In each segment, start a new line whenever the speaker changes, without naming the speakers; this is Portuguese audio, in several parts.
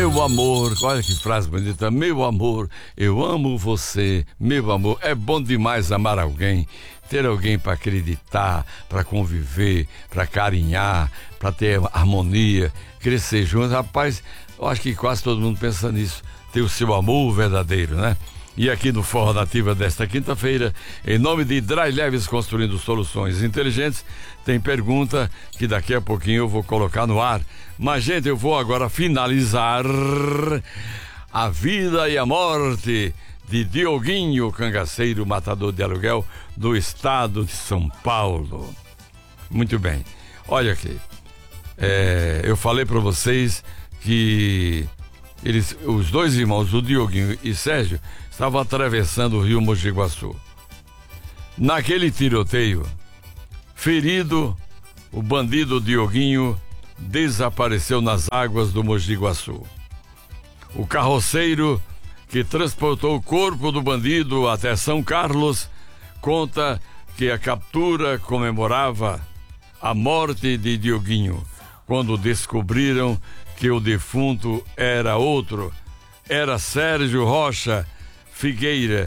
Meu amor, olha que frase bonita. Meu amor, eu amo você. Meu amor, é bom demais amar alguém. Ter alguém para acreditar, para conviver, para carinhar, para ter harmonia, crescer juntos. Rapaz, eu acho que quase todo mundo pensa nisso. Ter o seu amor verdadeiro, né? E aqui no Forró Nativa desta quinta-feira, em nome de Dry Leves Construindo Soluções Inteligentes, tem pergunta que daqui a pouquinho eu vou colocar no ar. Mas, gente, eu vou agora finalizar A Vida e a Morte de Dioguinho Cangaceiro, matador de aluguel do estado de São Paulo. Muito bem. Olha aqui. Eu falei para vocês que os dois irmãos, o Dioguinho e Sérgio, estavam atravessando o rio Mogi Guaçu. Naquele tiroteio, ferido, o bandido Dioguinho desapareceu nas águas do Mogi Guaçu. O carroceiro que transportou o corpo do bandido até São Carlos conta que a captura comemorava a morte de Dioguinho, quando descobriram que o defunto era outro. Era Sérgio Rocha Figueira,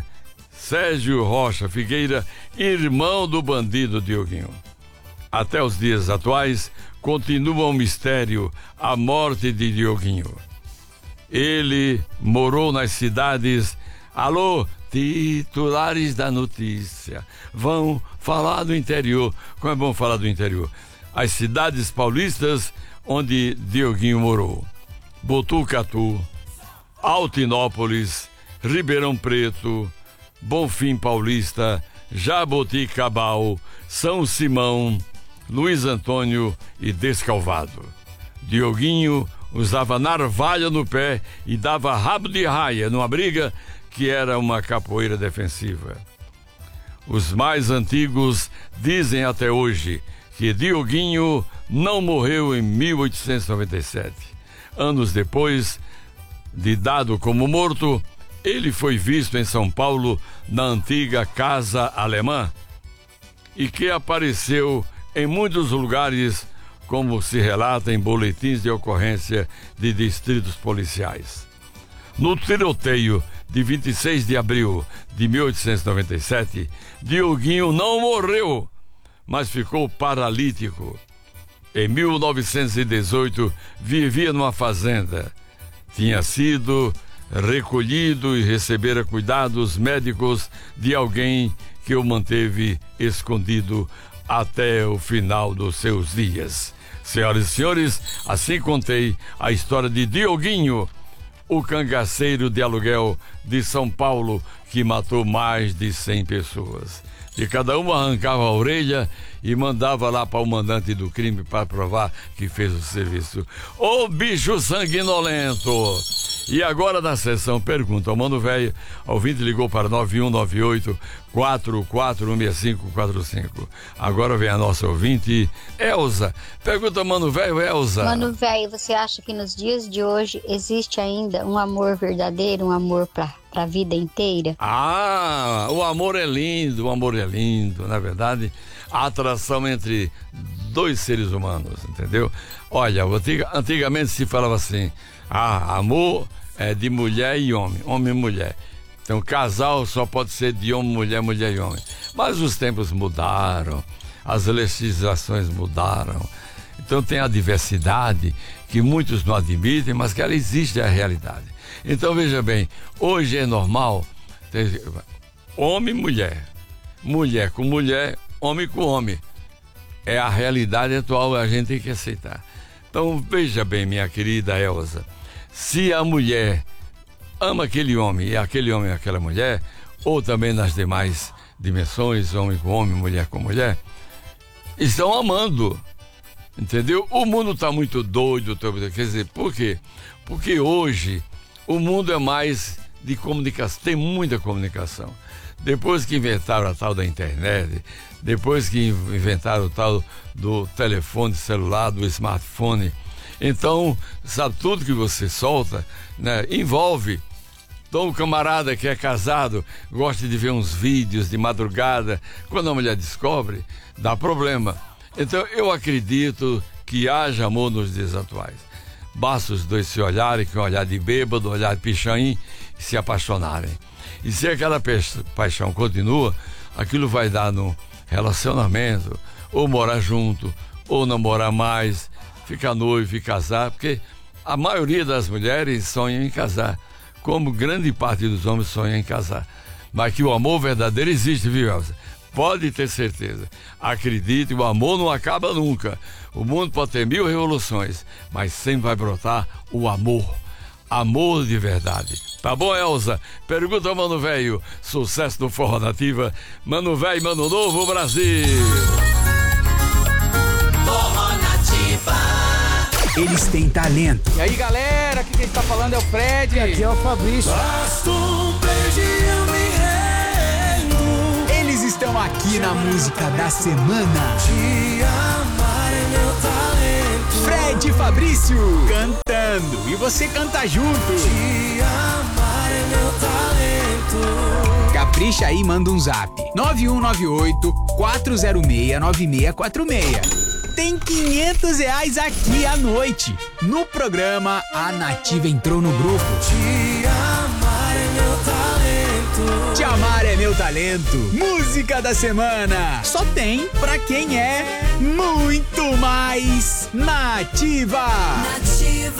irmão do bandido Dioguinho. Até os dias atuais, continua um mistério a morte de Dioguinho. Ele morou nas cidades... Alô, titulares da notícia, vão falar do interior. Como é bom falar do interior. As cidades paulistas onde Dioguinho morou: Botucatu, Altinópolis, Ribeirão Preto, Bonfim Paulista, Jaboticabal, São Simão, Luiz Antônio e Descalvado. Dioguinho usava navalha no pé e dava rabo de raia numa briga que era uma capoeira defensiva. Os mais antigos dizem até hoje que Dioguinho não morreu em 1897. Anos depois de dado como morto, ele foi visto em São Paulo na antiga Casa Alemã e que apareceu em muitos lugares, como se relata em boletins de ocorrência de distritos policiais. No tiroteio de 26 de abril de 1897, Dioguinho não morreu, mas ficou paralítico. Em 1918, vivia numa fazenda. Tinha sido recolhido e recebera cuidados médicos de alguém que o manteve escondido até o final dos seus dias. Senhoras e senhores, assim contei a história de Dioguinho, o cangaceiro de aluguel de São Paulo, que matou mais de 100 pessoas. E cada um arrancava a orelha e mandava lá para o mandante do crime para provar que fez o serviço. Ô bicho sanguinolento! E agora na sessão Pergunta ao Mano Velho, o ouvinte ligou para 9198-446545. Agora vem a nossa ouvinte, Elza. Pergunta ao Mano Velho, Elza.
Mano Velho, você acha que nos dias de hoje existe ainda um amor verdadeiro, um amor para a vida inteira?
Ah, o amor é lindo, na verdade, a atração entre dois seres humanos, entendeu? Olha, antigamente se falava assim, amor é de mulher e homem, homem e mulher. Então, casal só pode ser de homem, mulher, mulher e homem. Mas os tempos mudaram, as legislações mudaram. Então, tem a diversidade que muitos não admitem, mas que ela existe, é a realidade. Então, veja bem, hoje é normal ter homem e mulher, mulher com mulher, homem com homem. É a realidade atual, a gente tem que aceitar. Então, veja bem, minha querida Elza, se a mulher ama aquele homem e aquele homem aquela mulher, ou também nas demais dimensões, homem com homem, mulher com mulher, estão amando, entendeu? O mundo está muito doido, quer dizer, por quê? Porque hoje o mundo é mais de comunicação, tem muita comunicação. Depois que inventaram a tal da internet, depois que inventaram o tal do telefone celular, do smartphone, então, sabe, tudo que você solta, né, envolve. Então, o camarada que é casado gosta de ver uns vídeos de madrugada. Quando a mulher descobre, dá problema. Então, eu acredito que haja amor nos dias atuais. Basta os dois se olharem, com um olhar de bêbado, um olhar de pichain, e se apaixonarem. E se aquela paixão continua, aquilo vai dar no relacionamento, ou morar junto, ou namorar mais, ficar noivo e casar, porque a maioria das mulheres sonham em casar, como grande parte dos homens sonham em casar. Mas que o amor verdadeiro existe, viu, Elza? Pode ter certeza. Acredite, o amor não acaba nunca. O mundo pode ter 1000 revoluções, mas sempre vai brotar o amor. Amor de verdade. Tá bom, Elza? Pergunta ao Mano Velho. Sucesso do Forró Nativa. Mano Velho, Mano Novo, Brasil.
Forró Nativa.
Eles têm talento.
E aí, galera, aqui quem está falando é o Fred.
E aqui é o Fabrício.
Basta um beijinho, me rendo.
Eles estão aqui na música da semana.
Te amar é meu talento.
Fred e Fabrício cantando. E você canta junto.
Te amar é meu talento.
Capricha aí, manda um zap. 9198-406-9646. Tem R$500 aqui à noite. No programa, a Nativa entrou no grupo.
Te amar é meu talento.
Te amar é meu talento. Música da semana. Só tem pra quem é muito mais Nativa.
Nativa.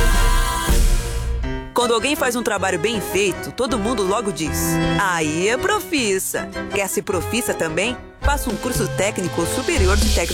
Quando alguém faz um trabalho bem feito, todo mundo logo diz: aí é profissa. Quer ser profissa também? Faça um curso técnico superior de tecnologia.